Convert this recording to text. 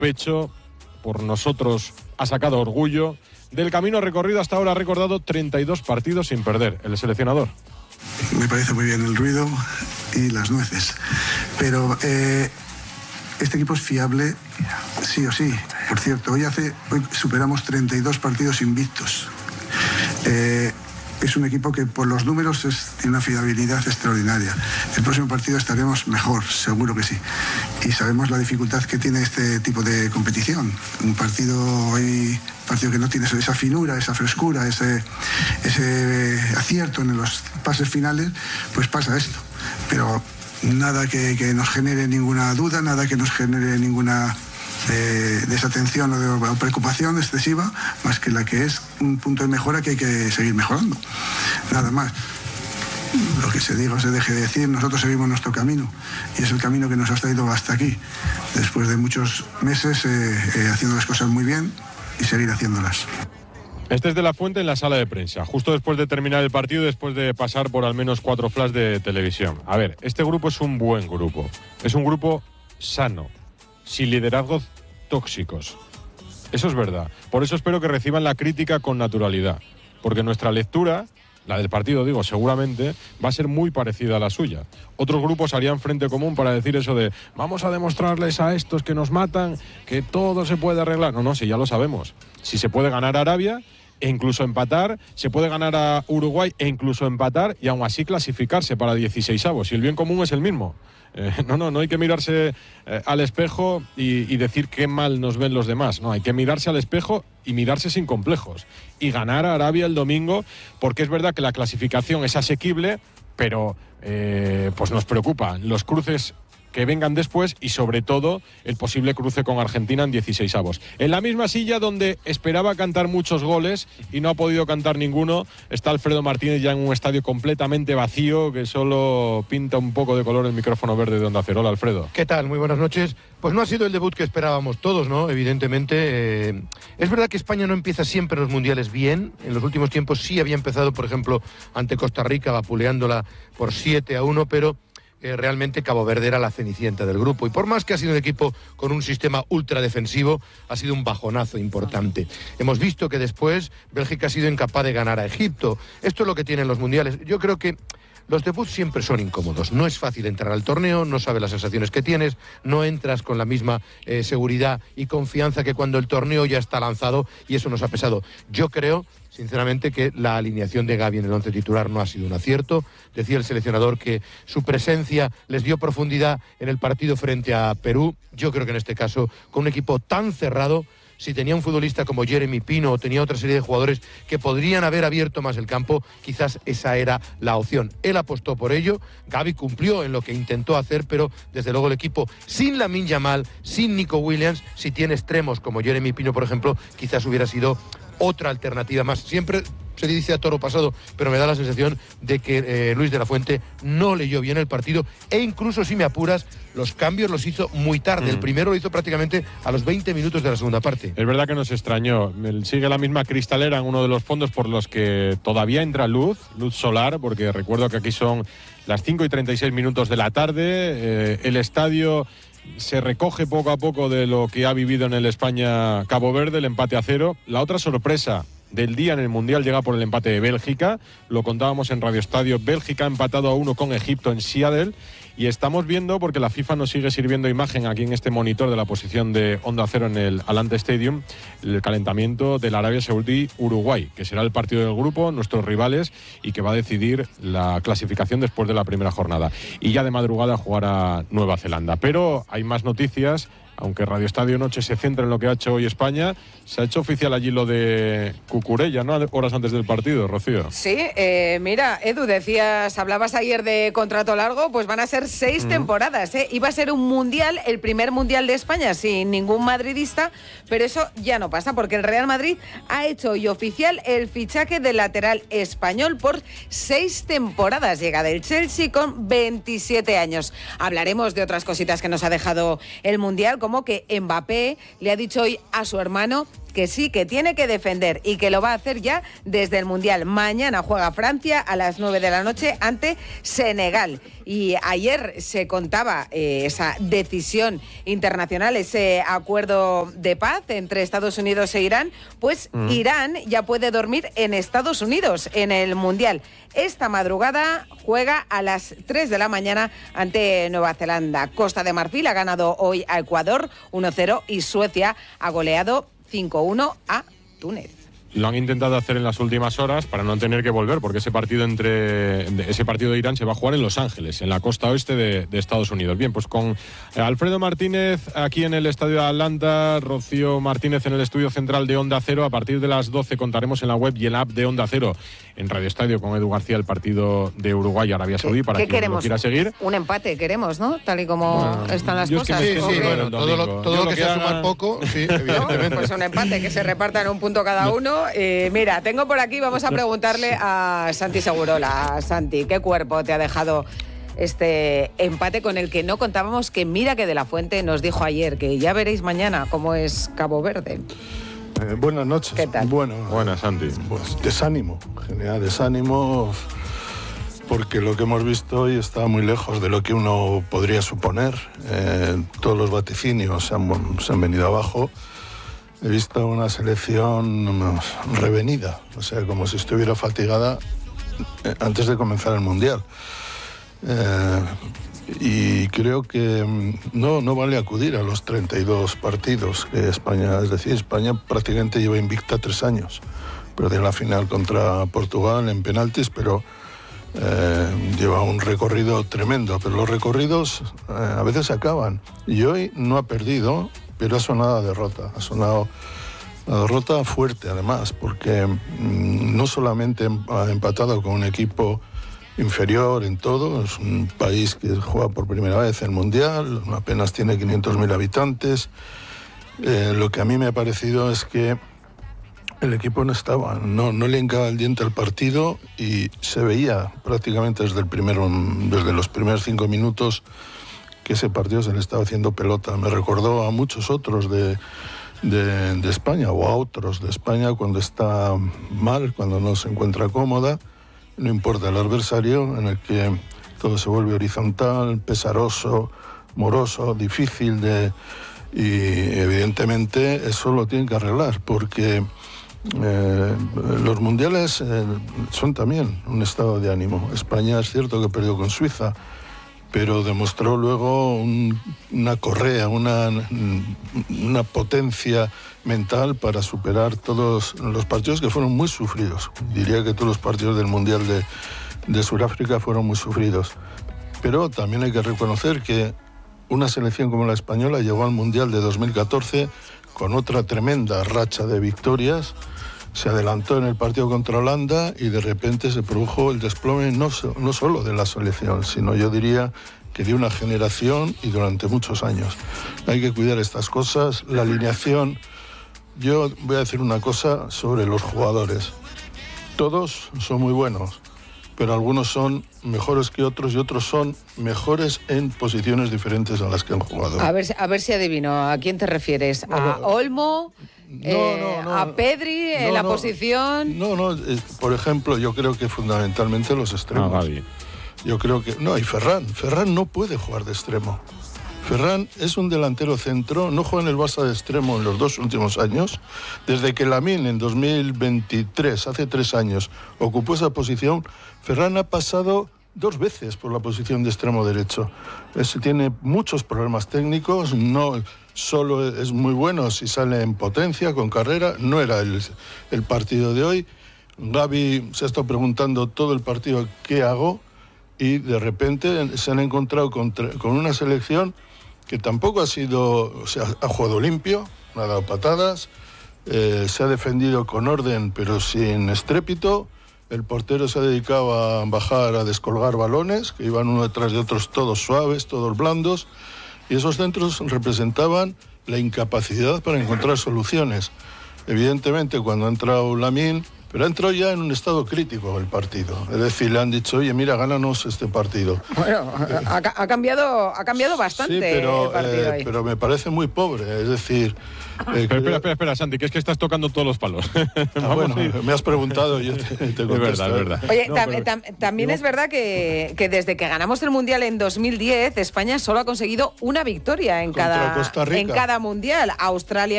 pecho, por nosotros ha sacado orgullo. Del camino recorrido hasta ahora ha recordado 32 partidos sin perder, el seleccionador. Me parece muy bien el ruido y las nueces, pero este equipo es fiable sí o sí. Por cierto, hoy superamos 32 partidos invictos. Es un equipo que por los números tiene una fiabilidad extraordinaria. El próximo partido estaremos mejor, seguro que sí. Y sabemos la dificultad que tiene este tipo de competición. Un partido que no tiene esa finura, esa frescura, ese acierto en los pases finales, pues pasa esto. Pero nada que nos genere ninguna duda, nada que nos genere ninguna desatención o preocupación excesiva, más que la que es un punto de mejora que hay que seguir mejorando. Nada más. Lo que se diga o se deje de decir, nosotros seguimos nuestro camino y es el camino que nos ha traído hasta aquí, después de muchos meses haciendo las cosas muy bien y seguir haciéndolas. Este es De La Fuente en la sala de prensa, justo después de terminar el partido, después de pasar por al menos 4 flash de televisión. A ver, este grupo es un buen grupo, es un grupo sano, sin liderazgos tóxicos. Eso es verdad. Por eso espero que reciban la crítica con naturalidad, porque nuestra lectura, la del partido digo, seguramente va a ser muy parecida a la suya. Otros grupos harían frente común para decir eso de vamos a demostrarles a estos que nos matan que todo se puede arreglar. No, si ya lo sabemos. Si se puede ganar a Arabia e incluso empatar, se puede ganar a Uruguay e incluso empatar y aún así clasificarse para 16avos. Y el bien común es el mismo. No hay que mirarse al espejo y decir qué mal nos ven los demás. No, hay que mirarse al espejo y mirarse sin complejos. Y ganar a Arabia el domingo, porque es verdad que la clasificación es asequible, pero pues nos preocupan los cruces que vengan después y sobre todo el posible cruce con Argentina en 16avos. En la misma silla donde esperaba cantar muchos goles y no ha podido cantar ninguno, está Alfredo Martínez ya en un estadio completamente vacío que solo pinta un poco de color el micrófono verde de Onda Cero. Hola, Alfredo. ¿Qué tal? Muy buenas noches. Pues no ha sido el debut que esperábamos todos, ¿no? Evidentemente. Es verdad que España no empieza siempre los mundiales bien. En los últimos tiempos sí había empezado, por ejemplo, ante Costa Rica, vapuleándola por 7-1, pero realmente Cabo Verde era la cenicienta del grupo y por más que ha sido un equipo con un sistema ultradefensivo, ha sido un bajonazo importante. Hemos visto que después Bélgica ha sido incapaz de ganar a Egipto. Esto es lo que tienen los mundiales. Yo creo que los debuts siempre son incómodos. No es fácil entrar al torneo, no sabes las sensaciones que tienes, no entras con la misma seguridad y confianza que cuando el torneo ya está lanzado y eso nos ha pesado. Yo creo sinceramente que la alineación de Gavi en el 11 titular no ha sido un acierto. Decía el seleccionador que su presencia les dio profundidad en el partido frente a Perú. Yo creo que en este caso, con un equipo tan cerrado, si tenía un futbolista como Jeremy Pino o tenía otra serie de jugadores que podrían haber abierto más el campo, quizás esa era la opción. Él apostó por ello, Gavi cumplió en lo que intentó hacer, pero desde luego el equipo sin Lamine Yamal, sin Nico Williams, si tiene extremos como Jeremy Pino, por ejemplo, quizás hubiera sido otra alternativa más. Siempre se le dice a toro pasado, pero me da la sensación de que Luis de la Fuente no leyó bien el partido e incluso, si me apuras, los cambios los hizo muy tarde. El primero lo hizo prácticamente a los 20 minutos de la segunda parte. Es verdad que nos extrañó. Sigue la misma cristalera en uno de los fondos por los que todavía entra luz solar, porque recuerdo que aquí son las 5:36 de la tarde. El estadio se recoge poco a poco de lo que ha vivido en el España-Cabo Verde, el empate a 0. La otra sorpresa del día en el Mundial llega por el empate de Bélgica. Lo contábamos en Radio Estadio. Bélgica ha empatado a 1 con Egipto en Seattle. Y estamos viendo, porque la FIFA nos sigue sirviendo imagen aquí en este monitor de la posición de Onda Cero en el Alante Stadium, el calentamiento del Arabia Saudí-Uruguay, que será el partido del grupo, nuestros rivales, y que va a decidir la clasificación después de la primera jornada. Y ya de madrugada jugará Nueva Zelanda. Pero hay más noticias. Aunque Radio Estadio Noche se centra en lo que ha hecho hoy España, se ha hecho oficial allí lo de Cucurella, ¿no? Horas antes del partido, Rocío. Sí, mira, Edu, hablabas ayer de contrato largo, pues van a ser 6 temporadas, ¿eh? Iba a ser un mundial, el primer mundial de España sin ningún madridista, pero eso ya no pasa, porque el Real Madrid ha hecho hoy oficial el fichaje del lateral español por 6 temporadas. Llega del Chelsea con 27 años. Hablaremos de otras cositas que nos ha dejado el mundial, como que Mbappé le ha dicho hoy a su hermano que sí, que tiene que defender y que lo va a hacer ya desde el Mundial. Mañana juega Francia a las 9 de la noche ante Senegal. Y ayer se contaba esa decisión internacional, ese acuerdo de paz entre Estados Unidos e Irán, pues Irán ya puede dormir en Estados Unidos en el Mundial. Esta madrugada juega a las 3 de la mañana ante Nueva Zelanda. Costa de Marfil ha ganado hoy a Ecuador 1-0 y Suecia ha goleado 5-1 a Túnez. Lo han intentado hacer en las últimas horas para no tener que volver, porque ese partido de Irán se va a jugar en Los Ángeles, en la costa oeste de Estados Unidos. Bien, pues con Alfredo Martínez aquí en el Estadio de Atlanta, Rocío Martínez en el estudio central de Onda Cero. A partir de las 12 contaremos en la web y en la app de Onda Cero, en Radio Estadio, con Edu García, el partido de Uruguay y Arabia Saudí, para quien lo quiera seguir. Un empate queremos, ¿no? Tal y como están las cosas. Sí, bueno, todo lo que sea sumar poco, sí, evidentemente. ¿No? Pues un empate, que se repartan un punto cada uno. Mira, tengo por aquí, vamos a preguntarle a Santi Segurola. Santi, ¿qué cuerpo te ha dejado este empate con el que no contábamos? Que mira que De la Fuente nos dijo ayer que ya veréis mañana cómo es Cabo Verde. Buenas noches. ¿Qué tal? Buenas, Santi. Pues desánimo, general desánimo, porque lo que hemos visto hoy está muy lejos de lo que uno podría suponer. Todos los vaticinios se han venido abajo. He visto una selección revenida, o sea, como si estuviera fatigada antes de comenzar el Mundial. Y creo que no vale acudir a los 32 partidos que España, es decir, España prácticamente lleva invicta 3 años. Perdió la final contra Portugal en penaltis, pero lleva un recorrido tremendo. Pero los recorridos a veces acaban. Y hoy no ha perdido, pero ha sonado a derrota. Ha sonado a derrota fuerte, además, porque no solamente ha empatado con un equipo inferior en todo, es un país que juega por primera vez el Mundial, apenas tiene 500.000 habitantes. Lo que a mí me ha parecido es que el equipo no le hincaba el diente al partido y se veía prácticamente desde los primeros 5 minutos que ese partido se le estaba haciendo pelota. Me recordó a muchos otros de España, o a otros de España, cuando está mal, cuando no se encuentra cómoda, no importa el adversario, en el que todo se vuelve horizontal, pesaroso, moroso, difícil y evidentemente eso lo tienen que arreglar, porque los mundiales son también un estado de ánimo. España es cierto que perdió con Suiza, pero demostró luego una correa, una potencia mental para superar todos los partidos que fueron muy sufridos. Diría que todos los partidos del Mundial de Sudáfrica fueron muy sufridos. Pero también hay que reconocer que una selección como la española llegó al Mundial de 2014 con otra tremenda racha de victorias. Se adelantó en el partido contra Holanda y de repente se produjo el desplome no solo de la selección, sino yo diría que de una generación y durante muchos años. Hay que cuidar estas cosas. La alineación, yo voy a decir una cosa sobre los jugadores. Todos son muy buenos, pero algunos son mejores que otros y otros son mejores en posiciones diferentes a las que han jugado. A ver si adivino. ¿A quién te refieres? ¿A Olmo? No. ¿A Pedri en la posición? Por ejemplo, yo creo que fundamentalmente los extremos. Yo creo que... No, y Ferran no puede jugar de extremo. Ferran es un delantero centro, no juega en el Barça de extremo en los 2 últimos años. Desde que Lamine en 2023, hace 3 años, ocupó esa posición, Ferran ha pasado 2 veces por la posición de extremo derecho. Tiene muchos problemas técnicos, no solo es muy bueno si sale en potencia, con carrera, no era el partido de hoy. Gavi se ha estado preguntando todo el partido qué hago y de repente se han encontrado con una selección que tampoco ha jugado limpio, no ha dado patadas, se ha defendido con orden pero sin estrépito. El portero se ha dedicado a bajar, a descolgar balones, que iban uno detrás de otros, todos suaves, todos blandos, y esos centros representaban la incapacidad para encontrar soluciones. Evidentemente, cuando ha entrado Lamine, Pero entró ya en un estado crítico el partido. Es decir, le han dicho, oye, mira, gánanos este partido. Bueno, ha cambiado bastante el partido ahí. Pero me parece muy pobre. Es decir... Pero espera, Santi, que es que estás tocando todos los palos. Bueno, me has preguntado y yo te contesto. Es verdad. Oye, también es verdad que desde que ganamos el Mundial en 2010, España solo ha conseguido una victoria en Contra Costa Rica. cada Mundial. Australia